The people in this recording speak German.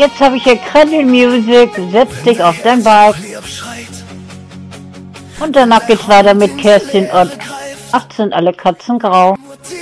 Jetzt habe ich hier Cradle Music, setz dich auf dein Bike. Und danach geht's weiter mit Kerstin und 18 alle Katzen grau.